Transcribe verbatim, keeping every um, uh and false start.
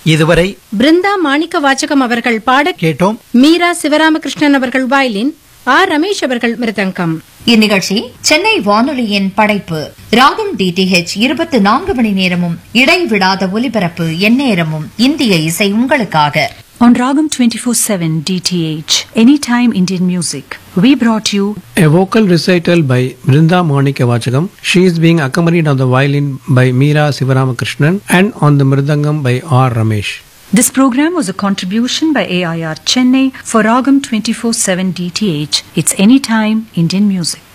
இதுவரை பிருந்தா மாணிக்க வாச்சகம் அவர்கள் பாட கேட்டோம். மீரா சிவராமகிருஷ்ணன் அவர்கள் வயலின், ஆர் ரமேஷ் அவர்கள் மிருதங்கம். இந்நிகழ்ச்சி சென்னை வானொலியின் படைப்பு. ராகம் டிடிஹெச் இருபத்தி நான்கு மணி நேரமும் இடைவிடாத ஒலிபரப்பு, எந்நேரமும் இந்திய இசை உங்களுக்காக. On Ragam twenty-four seven D T H, Anytime Indian Music, we brought you a vocal recital by Brinda Monika Vachagam. She is being accompanied on the violin by Meera Sivaramakrishnan and on the mridangam by R. Ramesh. This program was a contribution by A I R Chennai for Ragam twenty-four seven D T H. It's Anytime Indian Music.